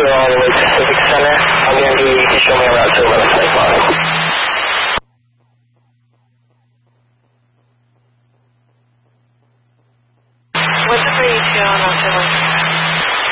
all the way to Civic Center. I'm going to be showing me around to 1125. What's the for you on October?